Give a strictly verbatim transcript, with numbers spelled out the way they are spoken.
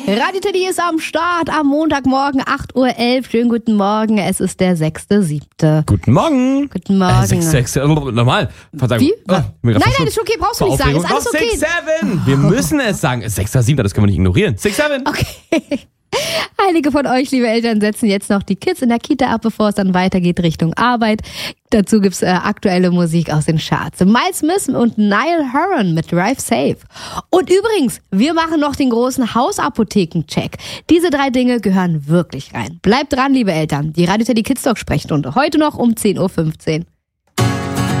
Radio Teddy ist am Start am Montagmorgen, acht Uhr elf. Schönen guten Morgen, es ist der sechste siebte Guten Morgen. Guten Morgen. Äh, sechs, sechs, äh, normal. Wie? Oh, nein, nein, ist okay, brauchst du nicht sagen, ist alles okay. sechs sieben. Wir müssen es sagen. sechster siebter, das können wir nicht ignorieren. sechs sieben. Okay. Einige von euch, liebe Eltern, setzen jetzt noch die Kids in der Kita ab, bevor es dann weitergeht Richtung Arbeit. Dazu gibt's äh, aktuelle Musik aus den Charts. Miles Smith und Niall Horan mit Drive Safe. Und übrigens, wir machen noch den großen Hausapotheken-Check. Diese drei Dinge gehören wirklich rein. Bleibt dran, liebe Eltern. Die Radio Teddy Kids Talk Sprechstunde. Heute noch um zehn Uhr fünfzehn.